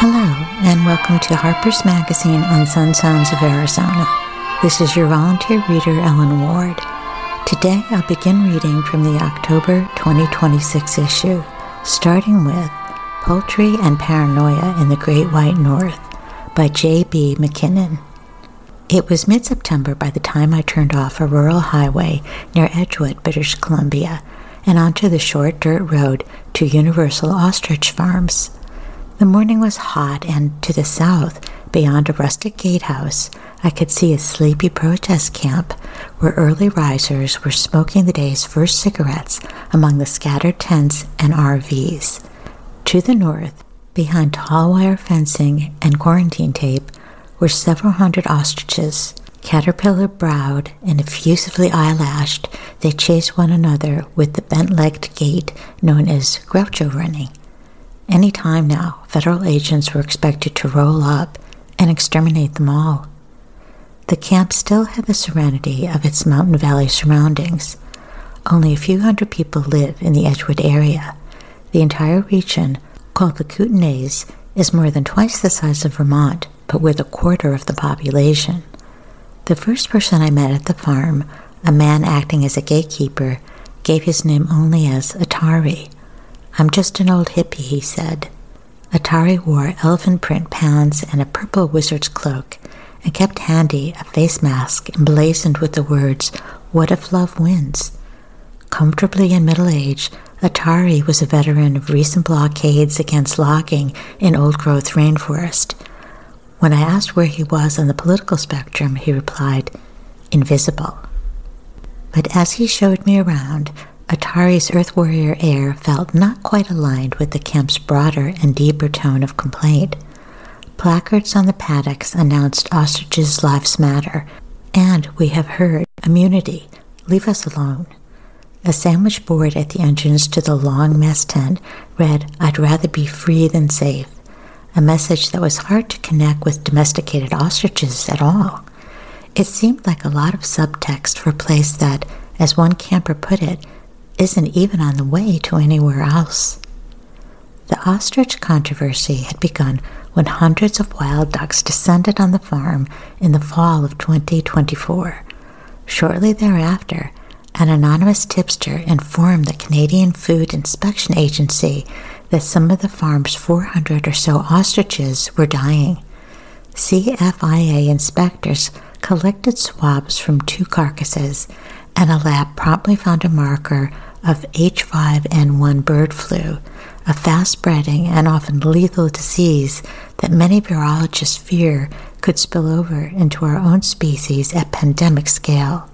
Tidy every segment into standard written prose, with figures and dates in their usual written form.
Hello, and welcome to Harper's Magazine on Sun Sounds of Arizona. This is your volunteer reader, Ellen Ward. Today, I'll begin reading from the October 2026 issue, starting with Poultry and Paranoia in the Great White North by J.B. McKinnon. It was mid-September by the time I turned off a rural highway near Edgewood, British Columbia, and onto the short dirt road to Universal Ostrich Farms. The morning was hot, and to the south, beyond a rustic gatehouse, I could see a sleepy protest camp where early risers were smoking the day's first cigarettes among the scattered tents and RVs. To the north, behind tall wire fencing and quarantine tape, were several hundred ostriches. Caterpillar-browed and effusively eyelashed, they chased one another with the bent-legged gait known as Groucho running. Any time now, federal agents were expected to roll up and exterminate them all. The camp still had the serenity of its mountain valley surroundings. Only a few hundred people live in the Edgewood area. The entire region, called the Kootenays, is more than twice the size of Vermont, but with a quarter of the population. The first person I met at the farm, a man acting as a gatekeeper, gave his name only as Atari. "I'm just an old hippie," he said. Atari wore elephant print pants and a purple wizard's cloak, and kept handy a face mask emblazoned with the words, "What if love wins?" Comfortably in middle age, Atari was a veteran of recent blockades against logging in old-growth rainforest. When I asked where he was on the political spectrum, he replied, "Invisible." But as he showed me around, Atari's Earth Warrior air felt not quite aligned with the camp's broader and deeper tone of complaint. Placards on the paddocks announced ostriches' lives matter, and we have heard immunity. Leave us alone. A sandwich board at the entrance to the long mess tent read, "I'd rather be free than safe," a message that was hard to connect with domesticated ostriches at all. It seemed like a lot of subtext for a place that, as one camper put it, isn't even on the way to anywhere else. The ostrich controversy had begun when hundreds of wild ducks descended on the farm in the fall of 2024. Shortly thereafter, an anonymous tipster informed the Canadian Food Inspection Agency that some of the farm's 400 or so ostriches were dying. CFIA inspectors collected swabs from 2 carcasses, and a lab promptly found a marker of H5N1 bird flu, a fast-spreading and often lethal disease that many virologists fear could spill over into our own species at pandemic scale.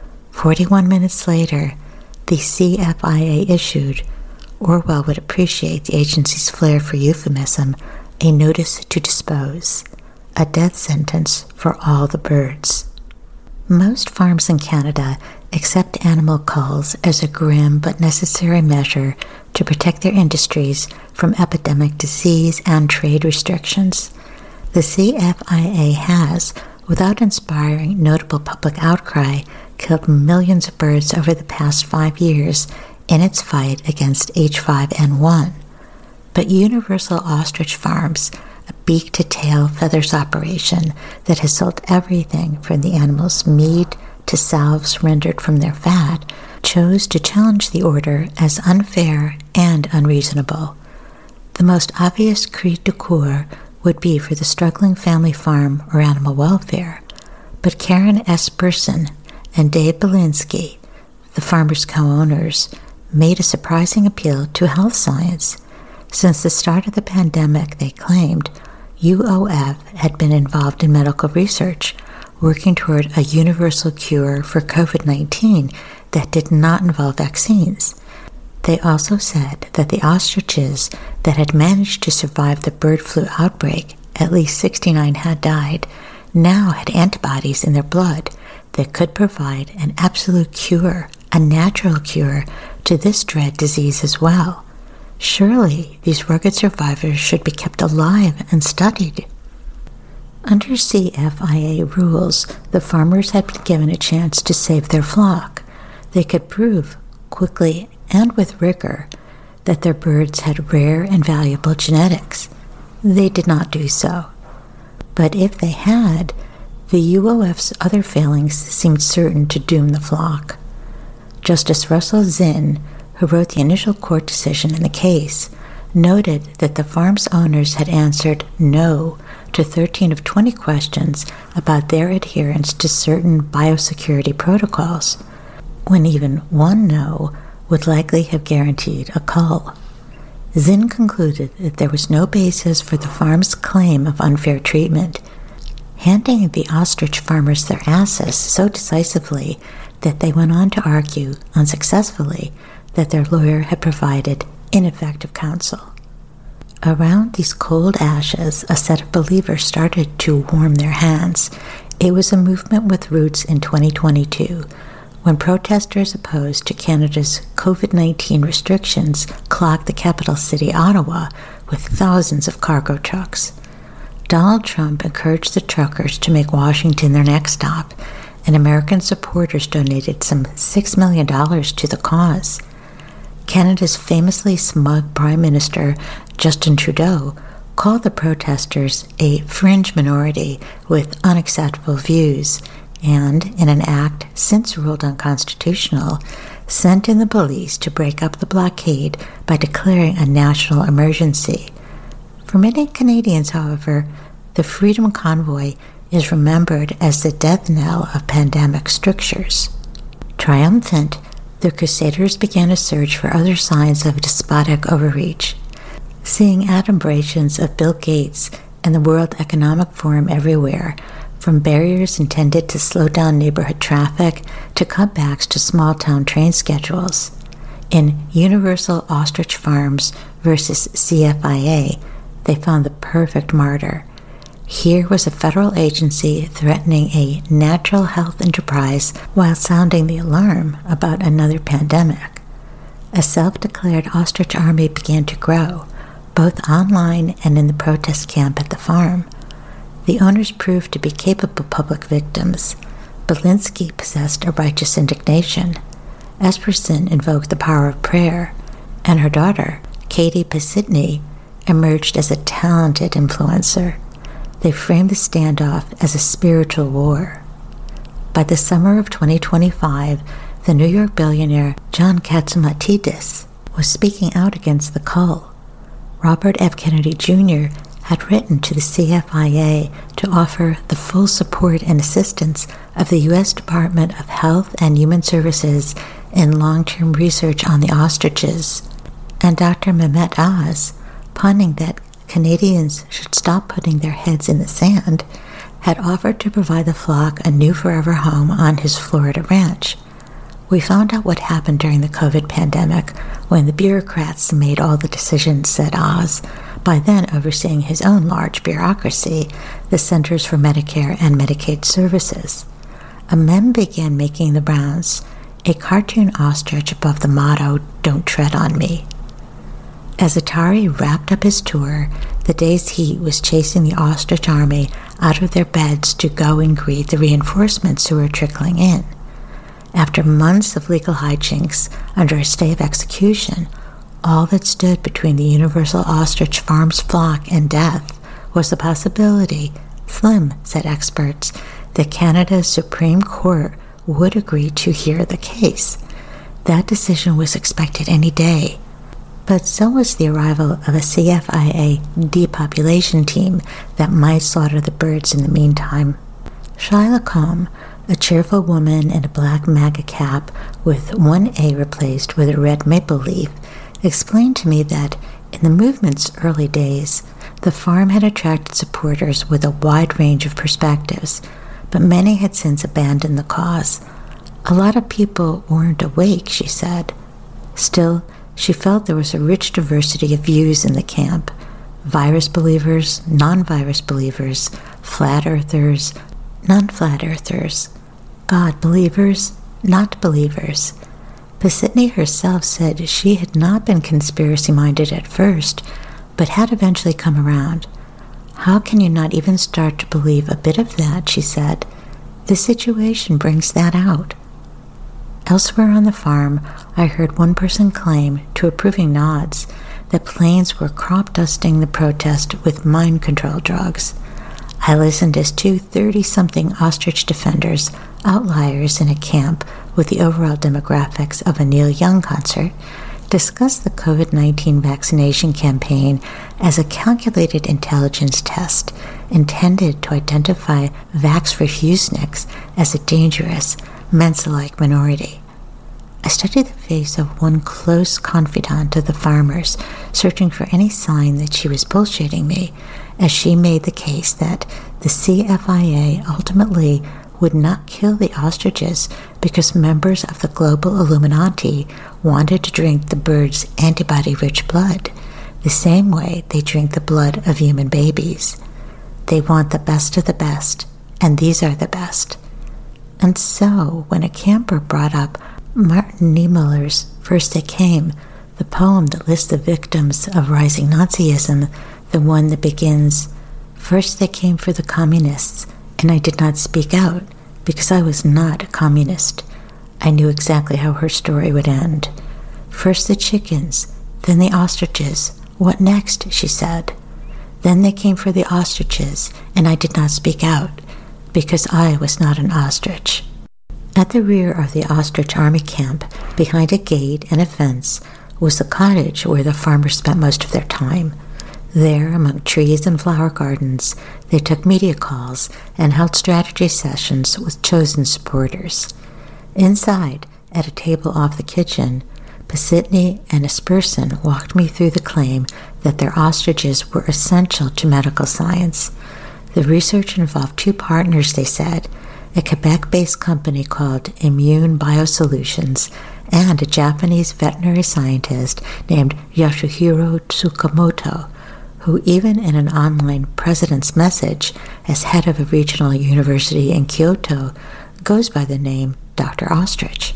41 minutes later, the CFIA issued, Orwell would appreciate the agency's flair for euphemism, a notice to dispose, a death sentence for all the birds. Most farms in Canada accept animal culls as a grim but necessary measure to protect their industries from epidemic disease and trade restrictions. The CFIA has, without inspiring notable public outcry, killed millions of birds over the past 5 years in its fight against H5N1. But Universal Ostrich Farms, a beak-to-tail feathers operation that has sold everything from the animal's meat to salves rendered from their fat, chose to challenge the order as unfair and unreasonable. The most obvious cri de coeur would be for the struggling family farm or animal welfare, but Karen S. Burson and Dave Belinsky, the farmers' co-owners, made a surprising appeal to health science. Since the start of the pandemic, they claimed, UOF had been involved in medical research, working toward a universal cure for COVID-19 that did not involve vaccines. They also said that the ostriches that had managed to survive the bird flu outbreak, at least 69 had died, now had antibodies in their blood that could provide an absolute cure, a natural cure, to this dread disease as well. Surely these rugged survivors should be kept alive and studied. Under CFIA rules, the farmers had been given a chance to save their flock. They could prove, quickly and with rigor, that their birds had rare and valuable genetics. They did not do so. But if they had, the UOF's other failings seemed certain to doom the flock. Justice Russell Zinn, who wrote the initial court decision in the case, noted that the farm's owners had answered no to 13 of 20 questions about their adherence to certain biosecurity protocols, when even one no would likely have guaranteed a cull. Zinn concluded that there was no basis for the farm's claim of unfair treatment, handing the ostrich farmers their asses so decisively that they went on to argue, unsuccessfully, that their lawyer had provided ineffective counsel. Around these cold ashes, a set of believers started to warm their hands. It was a movement with roots in 2022, when protesters opposed to Canada's COVID-19 restrictions clogged the capital city, Ottawa, with thousands of cargo trucks. Donald Trump encouraged the truckers to make Washington their next stop, and American supporters donated some $6 million to the cause. Canada's famously smug Prime Minister, Justin Trudeau, called the protesters a fringe minority with unacceptable views, and, in an act since ruled unconstitutional, sent in the police to break up the blockade by declaring a national emergency. For many Canadians, however, the Freedom Convoy is remembered as the death knell of pandemic strictures. Triumphant, the Crusaders began a search for other signs of despotic overreach. Seeing adumbrations of Bill Gates and the World Economic Forum everywhere, from barriers intended to slow down neighborhood traffic to cutbacks to small-town train schedules. In Universal Ostrich Farms versus CFIA, they found the perfect martyr. Here was a federal agency threatening a natural health enterprise while sounding the alarm about another pandemic. A self-declared ostrich army began to grow, both online and in the protest camp at the farm. The owners proved to be capable public victims. Belinsky possessed a righteous indignation. Esperson invoked the power of prayer, and her daughter, Katie Pasitny, emerged as a talented influencer. They framed the standoff as a spiritual war. By the summer of 2025, the New York billionaire John Catsimatidis was speaking out against the cull. Robert F. Kennedy Jr. had written to the CFIA to offer the full support and assistance of the U.S. Department of Health and Human Services in long-term research on the ostriches, and Dr. Mehmet Oz, punning that Canadians should stop putting their heads in the sand, had offered to provide the flock a new forever home on his Florida ranch. We found out what happened during the COVID pandemic when the bureaucrats made all the decisions, said Oz, by then overseeing his own large bureaucracy, the Centers for Medicare and Medicaid Services. A meme began making the rounds, a cartoon ostrich above the motto, "Don't tread on me." As Atari wrapped up his tour, the day's heat was chasing the ostrich army out of their beds to go and greet the reinforcements who were trickling in. After months of legal hijinks under a stay of execution, all that stood between the Universal Ostrich Farms flock and death was the possibility, slim, said experts, that Canada's Supreme Court would agree to hear the case. That decision was expected any day. But so was the arrival of a CFIA depopulation team that might slaughter the birds in the meantime. Shyla Combe, a cheerful woman in a black MAGA cap with one A replaced with a red maple leaf, explained to me that in the movement's early days, the farm had attracted supporters with a wide range of perspectives, but many had since abandoned the cause. A lot of people weren't awake, she said. Still, she felt there was a rich diversity of views in the camp. Virus believers, non-virus believers, flat earthers, non-flat earthers, God believers, not believers. Pasitny herself said she had not been conspiracy-minded at first, but had eventually come around. How can you not even start to believe a bit of that, she said. The situation brings that out. Elsewhere on the farm, I heard one person claim, to approving nods, that planes were crop dusting the protest with mind control drugs. I listened as two 30-something ostrich defenders, outliers in a camp with the overall demographics of a Neil Young concert, discuss the COVID-19 vaccination campaign as a calculated intelligence test intended to identify vax-refuseniks as a dangerous, Mensa-like minority. I studied the face of one close confidant of the farmers, searching for any sign that she was bullshitting me, as she made the case that the CFIA ultimately would not kill the ostriches because members of the global Illuminati wanted to drink the birds' antibody-rich blood, the same way they drink the blood of human babies. They want the best of the best, and these are the best. And so, when a camper brought up Martin Niemöller's First They Came, the poem that lists the victims of rising Nazism, the one that begins, "First they came for the communists, and I did not speak out, because I was not a communist." I knew exactly how her story would end. "First the chickens, then the ostriches. What next?" she said. "Then they came for the ostriches, and I did not speak out, because I was not an ostrich." At the rear of the ostrich army camp, behind a gate and a fence, was the cottage where the farmers spent most of their time. There, among trees and flower gardens, they took media calls and held strategy sessions with chosen supporters. Inside, at a table off the kitchen, Pasitny and Esperson walked me through the claim that their ostriches were essential to medical science. The research involved two partners, they said, a Quebec-based company called Immune Biosolutions and a Japanese veterinary scientist named Yasuhiro Tsukamoto, who even in an online president's message as head of a regional university in Kyoto goes by the name Dr. Ostrich.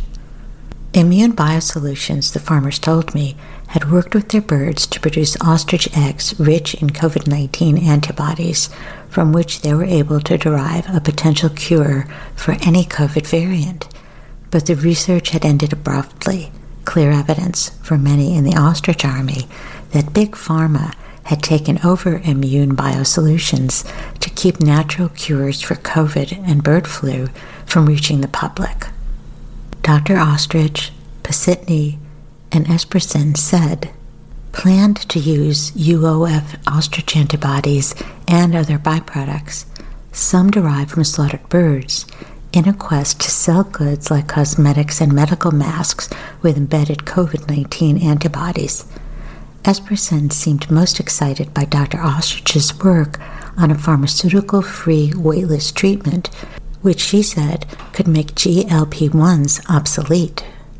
Immune Biosolutions, the farmers told me, had worked with their birds to produce ostrich eggs rich in COVID-19 antibodies, from which they were able to derive a potential cure for any COVID variant. But the research had ended abruptly, clear evidence for many in the ostrich army that Big Pharma had taken over Immune Biosolutions to keep natural cures for COVID and bird flu from reaching the public. Dr. Ostrich, Pasitny, and Esperson said, planned to use UOF ostrich antibodies and other byproducts, some derived from slaughtered birds, in a quest to sell goods like cosmetics and medical masks with embedded COVID-19 antibodies. Esperson seemed most excited by Dr. Ostrich's work on a pharmaceutical-free weightless treatment, which she said could make GLP-1s obsolete.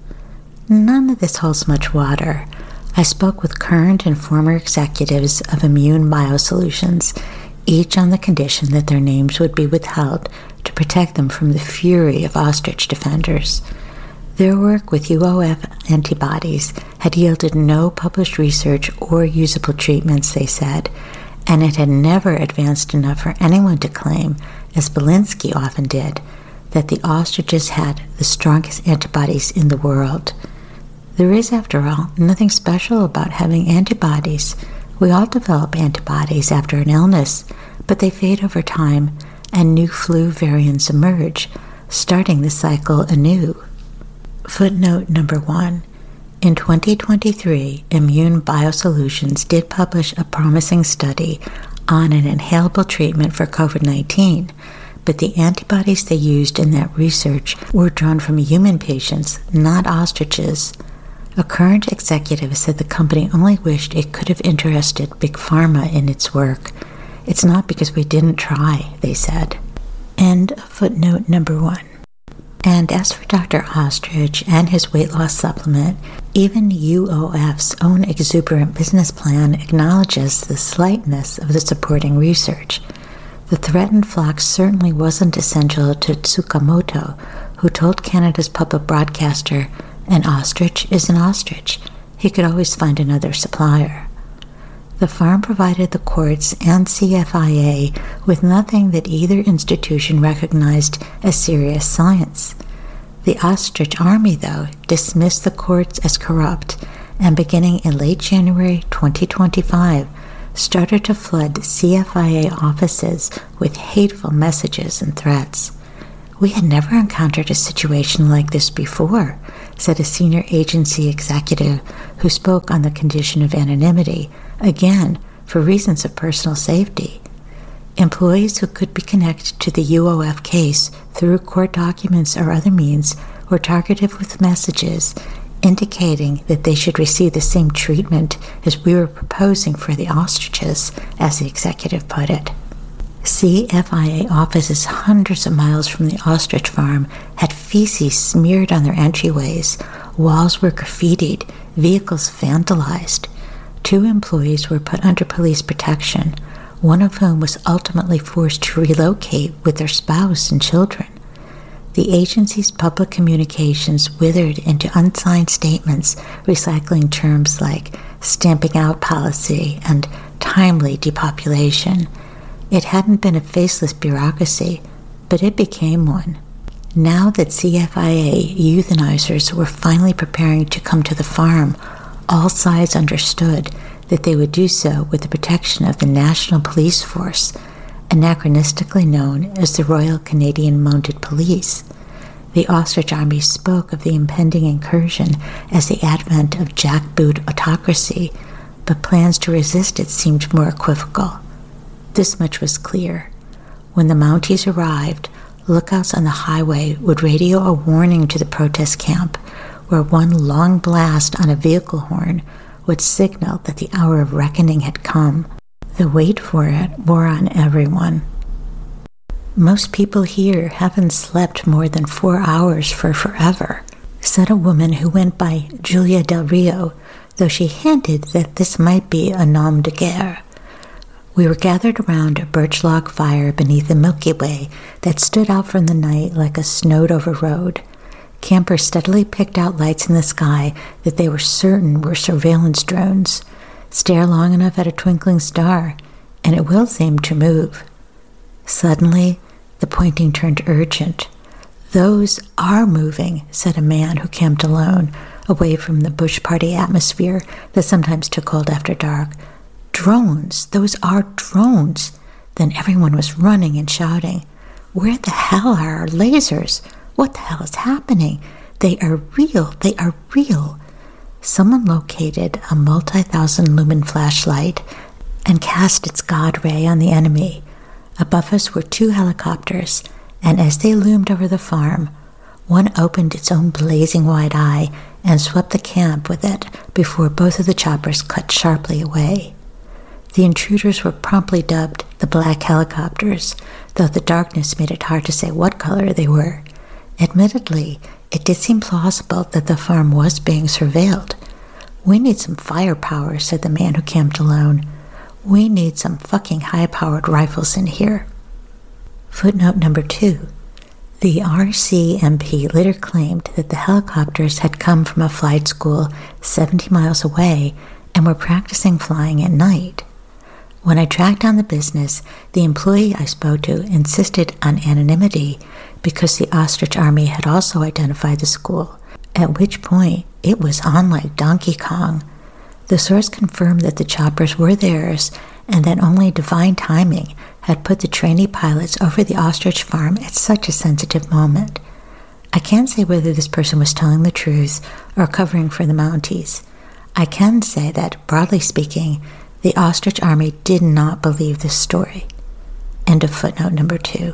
None of this holds much water. I spoke with current and former executives of Immune Biosolutions, each on the condition that their names would be withheld to protect them from the fury of ostrich defenders. Their work with UOF antibodies had yielded no published research or usable treatments, they said, and it had never advanced enough for anyone to claim, as Belinsky often did, that the ostriches had the strongest antibodies in the world. There is, after all, nothing special about having antibodies. We all develop antibodies after an illness, but they fade over time, and new flu variants emerge, starting the cycle anew. Footnote number 1. In 2023, Immune Biosolutions did publish a promising study on an inhalable treatment for COVID-19, but the antibodies they used in that research were drawn from human patients, not ostriches. A current executive said the company only wished it could have interested Big Pharma in its work. It's not because we didn't try, they said. End of footnote number 1. And as for Dr. Ostrich and his weight loss supplement, even UOF's own exuberant business plan acknowledges the slightness of the supporting research. The threatened flock certainly wasn't essential to Tsukamoto, who told Canada's public broadcaster, "An ostrich is an ostrich. He could always find another supplier." The farm provided the courts and CFIA with nothing that either institution recognized as serious science. The ostrich army, though, dismissed the courts as corrupt and beginning in late January 2025, started to flood CFIA offices with hateful messages and threats. "We had never encountered a situation like this before," said a senior agency executive who spoke on the condition of anonymity, again, for reasons of personal safety. Employees who could be connected to the UOF case through court documents or other means were targeted with messages indicating that they should receive the same treatment as we were proposing for the ostriches, as the executive put it. CFIA offices hundreds of miles from the ostrich farm had feces smeared on their entryways, walls were graffitied, vehicles vandalized. 2 employees were put under police protection, one of whom was ultimately forced to relocate with their spouse and children. The agency's public communications withered into unsigned statements recycling terms like stamping out policy and timely depopulation. It hadn't been a faceless bureaucracy, but it became one. Now that CFIA euthanizers were finally preparing to come to the farm, all sides understood that they would do so with the protection of the National Police Force, anachronistically known as the Royal Canadian Mounted Police. The Ostrich Army spoke of the impending incursion as the advent of jackboot autocracy, but plans to resist it seemed more equivocal. This much was clear. When the Mounties arrived, lookouts on the highway would radio a warning to the protest camp, where one long blast on a vehicle horn would signal that the hour of reckoning had come. The wait for it wore on everyone. "Most people here haven't slept more than 4 hours for forever," said a woman who went by Julia Del Rio, though she hinted that this might be a nom de guerre. We were gathered around a birch log fire beneath the Milky Way that stood out from the night like a snowed-over road. Campers steadily picked out lights in the sky that they were certain were surveillance drones. Stare long enough at a twinkling star, and it will seem to move. Suddenly, the pointing turned urgent. "Those are moving," said a man who camped alone, away from the bush party atmosphere that sometimes took hold after dark. "Drones! Those are drones!" Then everyone was running and shouting. "Where the hell are our lasers? What the hell is happening? They are real! They are real!" Someone located a multi-thousand lumen flashlight and cast its god ray on the enemy. Above us were 2 helicopters, and as they loomed over the farm, one opened its own blazing wide eye and swept the camp with it before both of the choppers cut sharply away. The intruders were promptly dubbed the Black Helicopters, though the darkness made it hard to say what color they were. Admittedly, it did seem plausible that the farm was being surveilled. "We need some firepower," said the man who camped alone. "We need some fucking high-powered rifles in here." Footnote number 2. The RCMP later claimed that the helicopters had come from a flight school 70 miles away and were practicing flying at night. When I tracked down the business, the employee I spoke to insisted on anonymity because the Ostrich Army had also identified the school, at which point it was on like Donkey Kong. The source confirmed that the choppers were theirs and that only divine timing had put the trainee pilots over the ostrich farm at such a sensitive moment. I can't say whether this person was telling the truth or covering for the Mounties. I can say that, broadly speaking, the Ostrich Army did not believe this story. End of footnote number 2.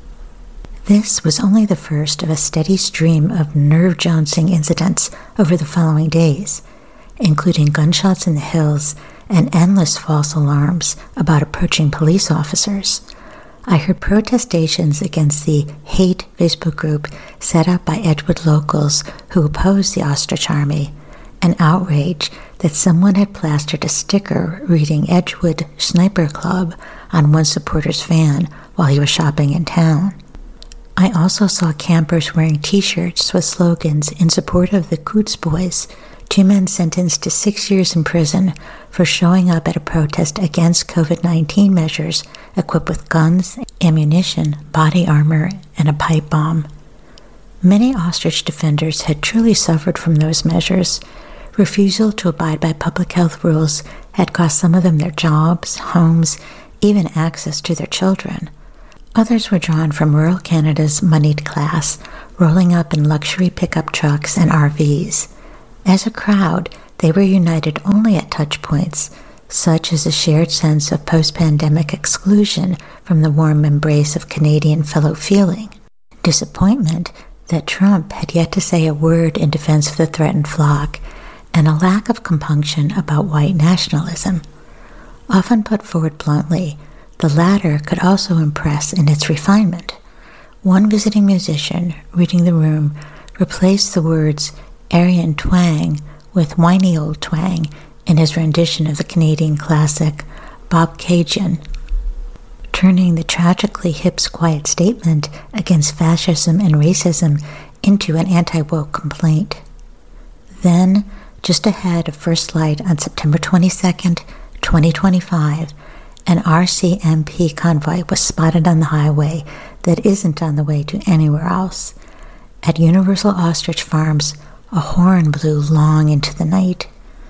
This was only the first of a steady stream of nerve-jouncing incidents over the following days, including gunshots in the hills and endless false alarms about approaching police officers. I heard protestations against the hate Facebook group set up by Edgewood locals who opposed the Ostrich Army, an outrage that someone had plastered a sticker reading Edgewood Sniper Club on one supporter's van while he was shopping in town. I also saw campers wearing t-shirts with slogans in support of the Coots Boys, 2 men sentenced to 6 years in prison for showing up at a protest against COVID-19 measures equipped with guns, ammunition, body armor, and a pipe bomb. Many ostrich defenders had truly suffered from those measures, Refusal to abide by public health rules had cost some of them their jobs, homes, even access to their children. Others were drawn from rural Canada's moneyed class, rolling up in luxury pickup trucks and RVs. As a crowd, they were united only at touch points, such as a shared sense of post-pandemic exclusion from the warm embrace of Canadian fellow feeling, disappointment that Trump had yet to say a word in defense of the threatened flock, and a lack of compunction about white nationalism. Often put forward bluntly, the latter could also impress in its refinement. One visiting musician, reading the room, replaced the words Aryan twang with whiny old twang in his rendition of the Canadian classic Bob Cajun, turning the tragically hip's quiet statement against fascism and racism into an anti-woke complaint. Then, just ahead of first light on September 22nd, 2025, an RCMP convoy was spotted on the highway that isn't on the way to anywhere else. At Universal Ostrich Farms, a horn blew long into the night.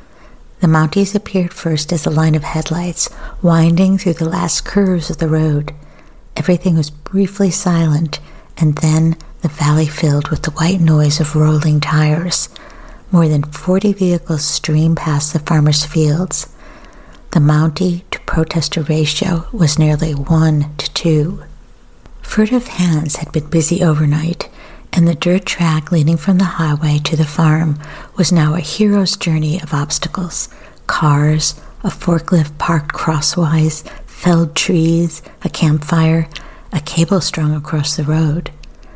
The Mounties appeared first as a line of headlights winding through the last curves of the road. Everything was briefly silent, and then the valley filled with the white noise of rolling tires. More than 40 vehicles streamed past the farmers' fields. The Mountie-to-protester ratio was nearly 1-to-2. Furtive hands had been busy overnight, and the dirt track leading from the highway to the farm was now a hero's journey of obstacles. Cars, a forklift parked crosswise, felled trees, a campfire, a cable strung across the road.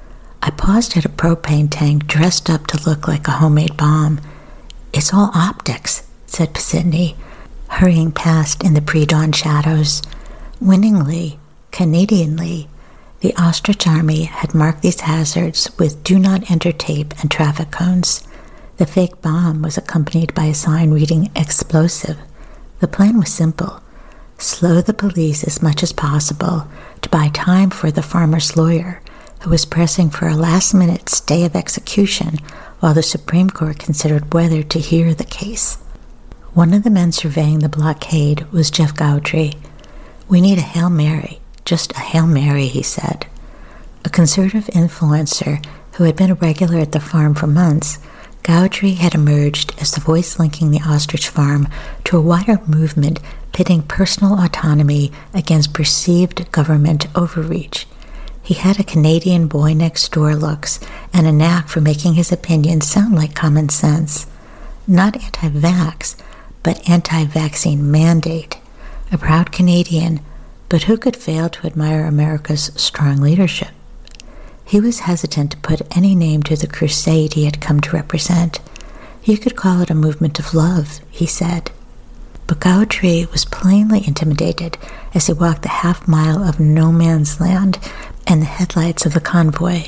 I paused at a propane tank dressed up to look like a homemade bomb. "It's all optics," said Sidney, hurrying past in the pre-dawn shadows. Winningly, Canadianly, the Ostrich Army had marked these hazards with "Do Not Enter" tape and traffic cones. The fake bomb was accompanied by a sign reading "Explosive." The plan was simple: slow the police as much as possible to buy time for the farmer's lawyer, who was pressing for a last-minute stay of execution while the Supreme Court considered whether to hear the case. One of the men surveying the blockade was Jeff Gaudry. "We need a Hail Mary, just a Hail Mary," he said. A conservative influencer who had been a regular at the farm for months, Gaudry had emerged as the voice linking the ostrich farm to a wider movement pitting personal autonomy against perceived government overreach. He had a Canadian boy-next-door looks and a knack for making his opinions sound like common sense. Not anti-vax, but anti-vaccine mandate. A proud Canadian, but who could fail to admire America's strong leadership? He was hesitant to put any name to the crusade he had come to represent. You could call it a movement of love, he said. But Gaudry was plainly intimidated as he walked the half-mile of no man's land and the headlights of the convoy.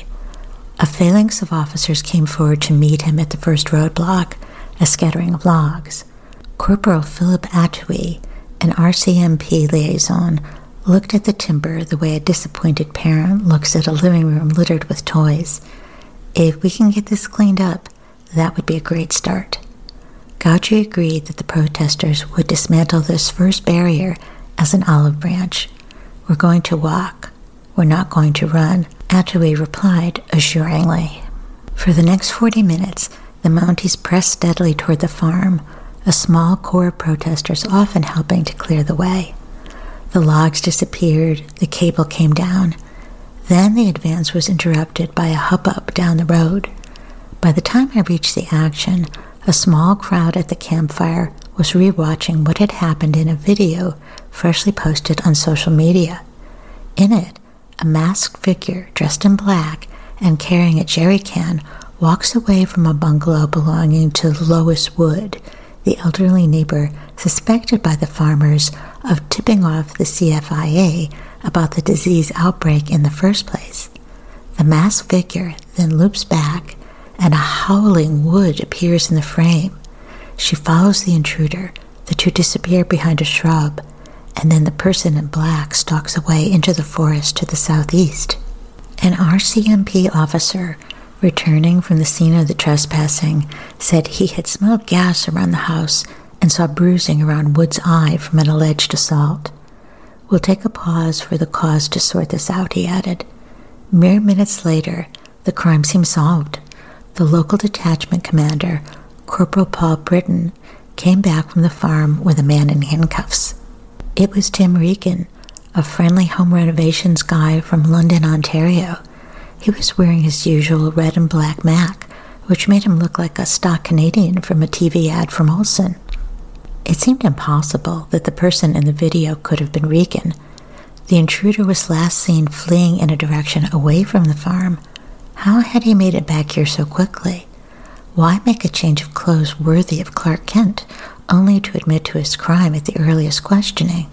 A phalanx of officers came forward to meet him at the first roadblock, a scattering of logs. Corporal Philip Attui, an RCMP liaison, looked at the timber the way a disappointed parent looks at a living room littered with toys. "If we can get this cleaned up, that would be a great start." Gaudry agreed that the protesters would dismantle this first barrier as an olive branch. "We're going to walk. We're not going to run," Attui replied assuringly. For the next 40 minutes, the Mounties pressed steadily toward the farm, a small core of protesters often helping to clear the way. The logs disappeared, the cable came down. Then the advance was interrupted by a hubbub down the road. By the time I reached the action, a small crowd at the campfire was rewatching what had happened in a video freshly posted on social media. In it, a masked figure dressed in black and carrying a jerry can walks away from a bungalow belonging to Lois Wood, the elderly neighbor suspected by the farmers of tipping off the CFIA about the disease outbreak in the first place. The masked figure then loops back, and a howling Wood appears in the frame. She follows the intruder, the two disappear behind a shrub, and then the person in black stalks away into the forest to the southeast. An RCMP officer, returning from the scene of the trespassing, said he had smelled gas around the house and saw bruising around Wood's eye from an alleged assault. We'll take a pause for the cause to sort this out, he added. Mere minutes later, the crime seemed solved. The local detachment commander, Corporal Paul Britton, came back from the farm with a man in handcuffs. It was Tim Regan, a friendly home renovations guy from London, Ontario. He was wearing his usual red and black Mac, which made him look like a stock Canadian from a TV ad from Olsen. It seemed impossible that the person in the video could have been Regan. The intruder was last seen fleeing in a direction away from the farm. How had he made it back here so quickly? Why make a change of clothes worthy of Clark Kent, only to admit to his crime at the earliest questioning?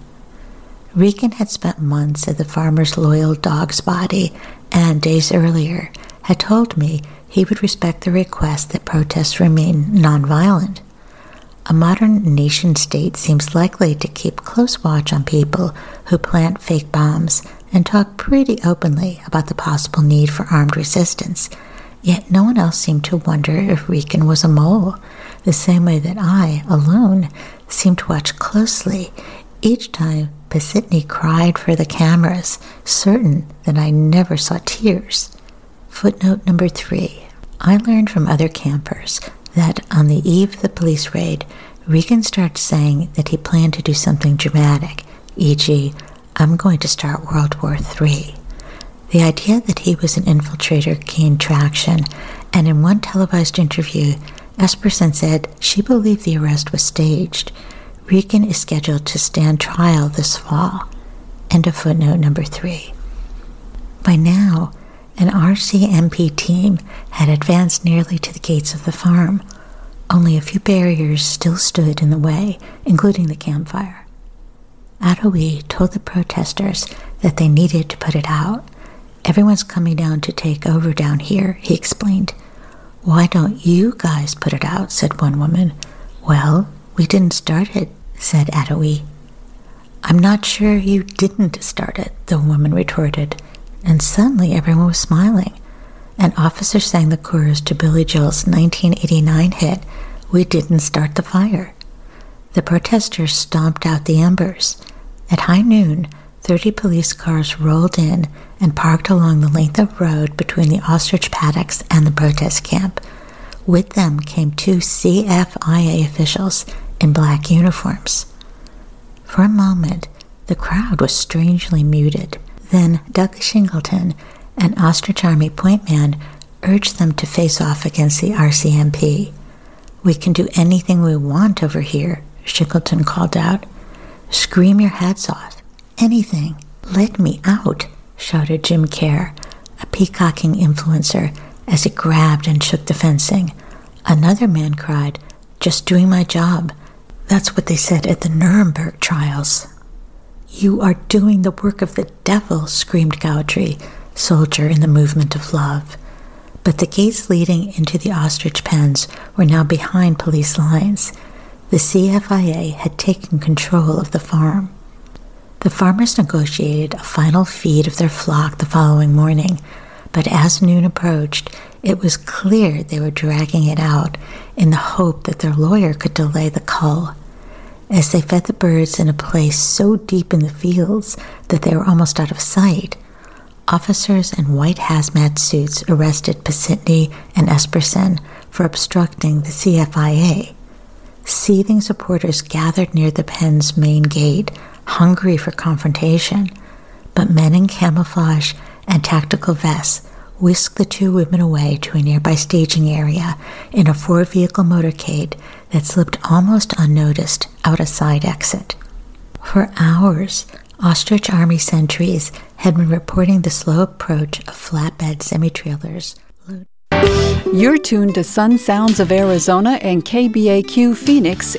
Regan had spent months at the farmer's loyal dog's body, and days earlier had told me he would respect the request that protests remain nonviolent. A modern nation-state seems likely to keep close watch on people who plant fake bombs and talk pretty openly about the possible need for armed resistance, yet no one else seemed to wonder if Regan was a mole, the same way that I, alone, seemed to watch closely each time Pisitny cried for the cameras, certain that I never saw tears. Footnote number 3. I learned from other campers that on the eve of the police raid, Regan started saying that he planned to do something dramatic, e.g., I'm going to start World War III. The idea that he was an infiltrator gained traction, and in one televised interview, Espersen said she believed the arrest was staged. Regan is scheduled to stand trial this fall. End of footnote number 3. By now, an RCMP team had advanced nearly to the gates of the farm. Only a few barriers still stood in the way, including the campfire. Adoui told the protesters that they needed to put it out. Everyone's coming down to take over down here, he explained. Why don't you guys put it out, said one woman. Well, we didn't start it, said Adoui. I'm not sure you didn't start it, the woman retorted. And suddenly everyone was smiling. An officer sang the chorus to Billy Joel's 1989 hit, We Didn't Start the Fire. The protesters stomped out the embers. At high noon, 30 police cars rolled in and parked along the length of road between the ostrich paddocks and the protest camp. With them came 2 CFIA officials in black uniforms. For a moment, the crowd was strangely muted. Then Doug Shingleton, an Ostrich Army point man, urged them to face off against the RCMP. We can do anything we want over here, Shingleton called out. Scream your heads off. Anything. Let me out, shouted Jim Kerr, a peacocking influencer, as he grabbed and shook the fencing. Another man cried, Just doing my job. That's what they said at the Nuremberg trials. You are doing the work of the devil, screamed Gaudry, soldier in the movement of love. But the gates leading into the ostrich pens were now behind police lines. The CFIA had taken control of the farm. The farmers negotiated a final feed of their flock the following morning, but as noon approached, it was clear they were dragging it out in the hope that their lawyer could delay the cull. As they fed the birds in a place so deep in the fields that they were almost out of sight, officers in white hazmat suits arrested Pisitny and Espersen for obstructing the CFIA. Seething supporters gathered near the pen's main gate, hungry for confrontation, but men in camouflage and tactical vests whisked the 2 women away to a nearby staging area in a 4-vehicle motorcade that slipped almost unnoticed out a side exit. For hours, Ostrich Army sentries had been reporting the slow approach of flatbed semi-trailers. You're tuned to Sun Sounds of Arizona and KBAQ Phoenix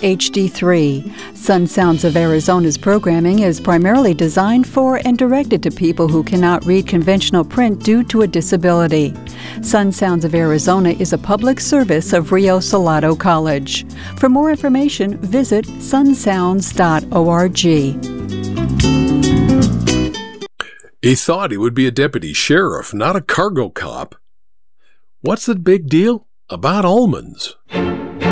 HD3. Sun Sounds of Arizona's programming is primarily designed for and directed to people who cannot read conventional print due to a disability. Sun Sounds of Arizona is a public service of Rio Salado College. For more information, visit sunsounds.org. He thought he would be a deputy sheriff, not a cargo cop. What's the big deal about almonds?